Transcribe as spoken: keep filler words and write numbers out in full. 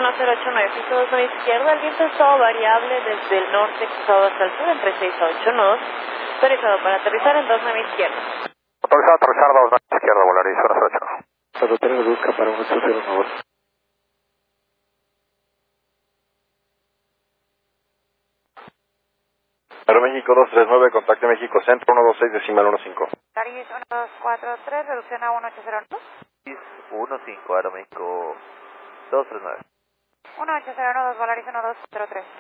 uno cero ocho nueve, piso dos nueve izquierda, el viento es todo variable desde el norte cruzado hasta el sur entre seis a ocho nudos, autorizado para aterrizar en dos nueve izquierda. Autorizado a aterrizar dos nueve izquierda, Volaris uno cero ocho. Ferrocarril busca para uno ocho cero nueve. Aeroméxico dos tres nueve, contacte México Centro uno dos seis, decimal uno cinco. Volaris uno dos cuatro tres, reducción a uno ocho cero nueve. uno cinco, Aeroméxico dos tres nueve. uno ocho cero nueve, Volaris uno dos cero tres.